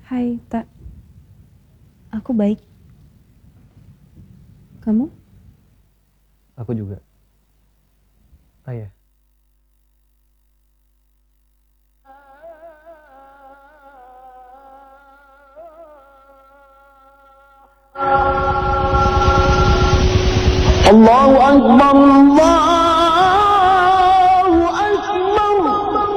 Hai, Tak. Aku baik. Kamu? Aku juga. Ah ya, الله أكبر.